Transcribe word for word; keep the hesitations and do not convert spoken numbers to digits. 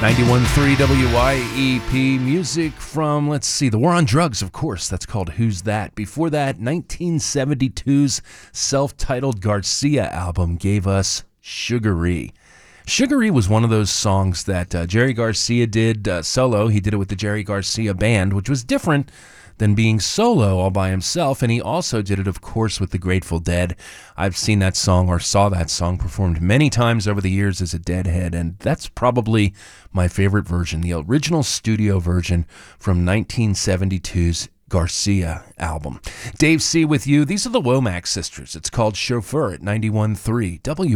ninety-one point three W I E P, music from, let's see, The War on Drugs, of course. That's called Who's That? Before that, nineteen seventy-two's self-titled Garcia album gave us Sugar-E. Sugar-E was one of those songs that uh, Jerry Garcia did uh, solo. He did it with the Jerry Garcia Band, which was different than being solo all by himself, and he also did it, of course, with the Grateful Dead. I've seen that song or saw that song performed many times over the years as a Deadhead, and that's probably my favorite version, the original studio version from nineteen seventy-two's Garcia album. Dave C. with you. These are the Womack Sisters. It's called Chauffeur at ninety-one point three W